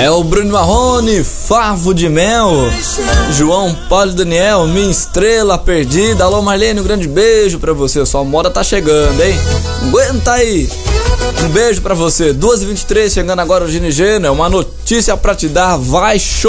É o Bruno Marrone, Favo de Mel. João Paulo Daniel, Minha Estrela Perdida. Alô Marlene, um grande beijo pra você. Sua moda tá chegando, hein? Aguenta aí. Um beijo pra você. 2h23, chegando agora o Gini Gênero. É uma notícia pra te dar. Vai